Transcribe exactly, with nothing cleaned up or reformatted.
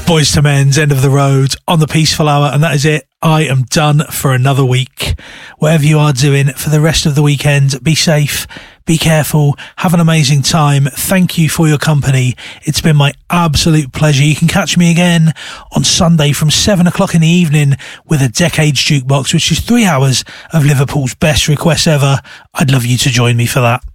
Boys to Men's End of the Road on the Peaceful Hour, and that is it. I am done for another week. Whatever you are doing for the rest of the weekend, be safe, be careful, have an amazing time. Thank you for your company. It's been my absolute pleasure. You can catch me again on Sunday from seven o'clock in the evening with a Decades Jukebox, which is three hours of Liverpool's best requests ever. I'd love you to join me for that.